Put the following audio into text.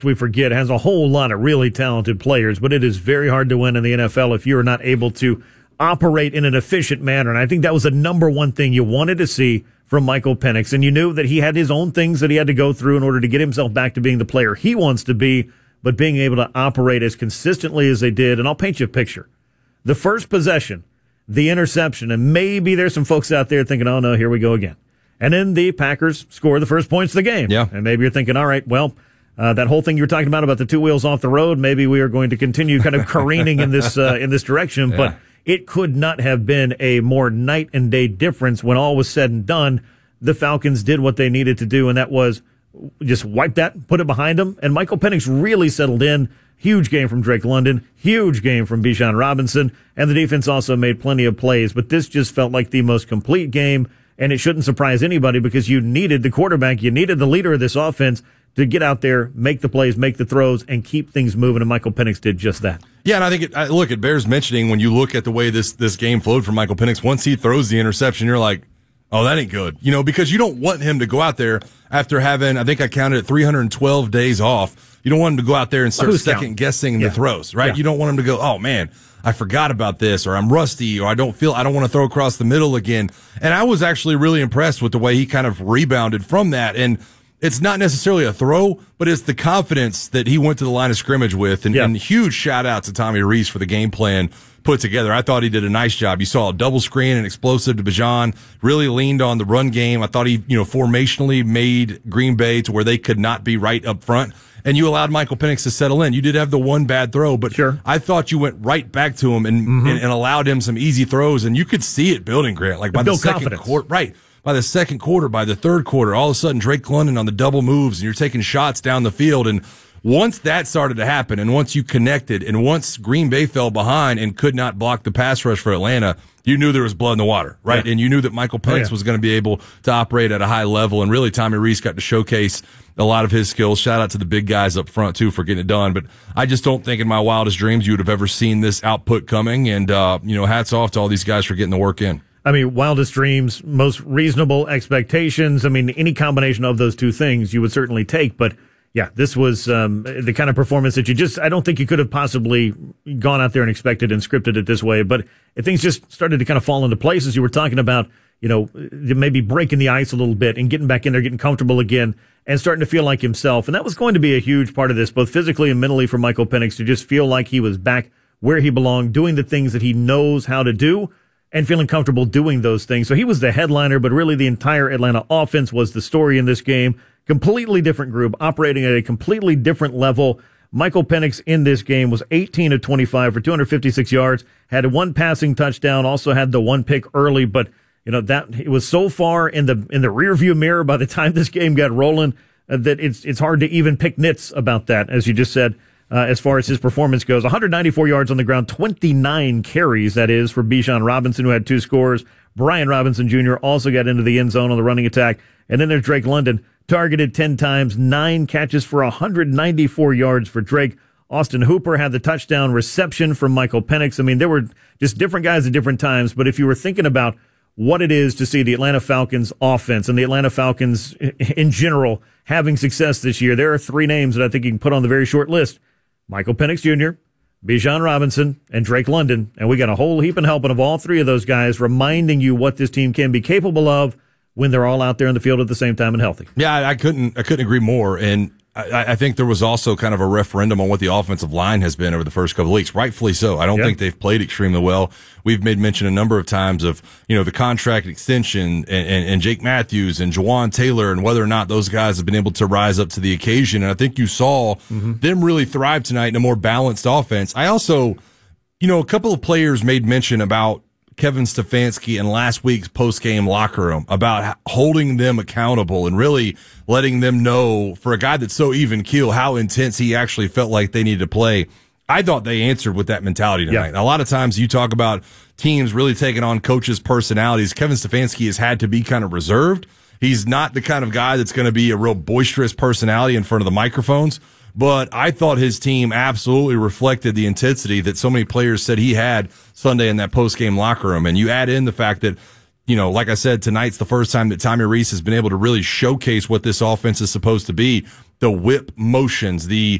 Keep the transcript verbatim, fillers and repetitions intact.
we forget, has a whole lot of really talented players, but it is very hard to win in the N F L if you're not able to operate in an efficient manner. And I think that was the number one thing you wanted to see from Michael Penix. And you knew that he had his own things that he had to go through in order to get himself back to being the player he wants to be, but being able to operate as consistently as they did. And I'll paint you a picture. The first possession, the interception, and maybe there's some folks out there thinking, oh, no, here we go again. And then the Packers score the first points of the game. Yeah. And maybe you're thinking, all right, well, uh, that whole thing you were talking about, about the two wheels off the road, maybe we are going to continue kind of careening in this uh, in this direction. Yeah. But it could not have been a more night and day difference when all was said and done. The Falcons did what they needed to do, and that was just wipe that, put it behind them. And Michael Penix really settled in. Huge game from Drake London, huge game from Bijan Robinson, and the defense also made plenty of plays. But this just felt like the most complete game, and it shouldn't surprise anybody because you needed the quarterback, you needed the leader of this offense to get out there, make the plays, make the throws, and keep things moving, and Michael Penix did just that. Yeah, and I think, it, I, look, it bears mentioning when you look at the way this, this game flowed for Michael Penix, once he throws the interception, you're like, oh, that ain't good. You know, because you don't want him to go out there after having, I think I counted it, three hundred twelve days off. You don't want him to go out there and start second-guessing the yeah. throws, right? Yeah. You don't want him to go, oh, man, I forgot about this, or I'm rusty, or I don't feel, I don't want to throw across the middle again. And I was actually really impressed with the way he kind of rebounded from that. And it's not necessarily a throw, but it's the confidence that he went to the line of scrimmage with. And, yeah. and huge shout-out to Tommy Rees for the game plan put together. I thought he did a nice job. You saw a double screen and explosive to Bijan, really leaned on the run game. I thought he, you know, formationally made Green Bay to where they could not be right up front. And you allowed Michael Penix to settle in. You did have the one bad throw, but sure. I thought you went right back to him and, mm-hmm. and, and allowed him some easy throws. And you could see it building, Grant. Like by the second quarter, right. By the second quarter, by the third quarter, all of a sudden Drake London on the double moves and you're taking shots down the field. And once that started to happen and once you connected and once Green Bay fell behind and could not block the pass rush for Atlanta, you knew there was blood in the water, right? Yeah. And you knew that Michael Penix oh, yeah. was going to be able to operate at a high level. And really, Tommy Rees got to showcase a lot of his skills. Shout out to the big guys up front, too, for getting it done. But I just don't think in my wildest dreams you would have ever seen this output coming. And, uh, you know, hats off to all these guys for getting the work in. I mean, wildest dreams, most reasonable expectations. I mean, any combination of those two things you would certainly take. But, yeah, this was um, the kind of performance that you just, I don't think you could have possibly gone out there and expected and scripted it this way. But things just started to kind of fall into place as you were talking about, you know, maybe breaking the ice a little bit and getting back in there, getting comfortable again and starting to feel like himself. And that was going to be a huge part of this, both physically and mentally for Michael Penix to just feel like he was back where he belonged, doing the things that he knows how to do and feeling comfortable doing those things. So he was the headliner, but really the entire Atlanta offense was the story in this game. Completely different group, operating at a completely different level. Michael Penix in this game was eighteen of twenty-five for two hundred fifty-six yards, had one passing touchdown, also had the one pick early, but you know that it was so far in the in the rearview mirror by the time this game got rolling uh, that it's it's hard to even pick nits about that, as you just said. Uh, as far as his performance goes, one hundred ninety-four yards on the ground, twenty-nine carries, that is, for Bijan Robinson, who had two scores. Brian Robinson Junior also got into the end zone on the running attack. And then there's Drake London, targeted ten times, nine catches for one hundred ninety-four yards for Drake. Austin Hooper had the touchdown reception from Michael Penix. I mean, there were just different guys at different times, but if you were thinking about what it is to see the Atlanta Falcons offense and the Atlanta Falcons in general having success this year, there are three names that I think you can put on the very short list. Michael Penix Junior, Bijan Robinson, and Drake London. And we got a whole heap and helping of all three of those guys reminding you what this team can be capable of when they're all out there in the field at the same time and healthy. Yeah, I couldn't I couldn't agree more. And I, I think there was also kind of a referendum on what the offensive line has been over the first couple of weeks. Rightfully so. I don't yep. think they've played extremely well. We've made mention a number of times of, you know, the contract extension and, and, and Jake Matthews and Jawan Taylor and whether or not those guys have been able to rise up to the occasion. And I think you saw mm-hmm. them really thrive tonight in a more balanced offense. I also, you know, a couple of players made mention about Kevin Stefanski in last week's post-game locker room about holding them accountable and really letting them know, for a guy that's so even keel, how intense he actually felt like they needed to play. I thought they answered with that mentality tonight. Yeah. A lot of times you talk about teams really taking on coaches' personalities. Kevin Stefanski has had to be kind of reserved. He's not the kind of guy that's going to be a real boisterous personality in front of the microphones. But I thought his team absolutely reflected the intensity that so many players said he had Sunday in that post-game locker room. And you add in the fact that, you know, like I said, tonight's the first time that Tommy Rees has been able to really showcase what this offense is supposed to be. the whip motions, the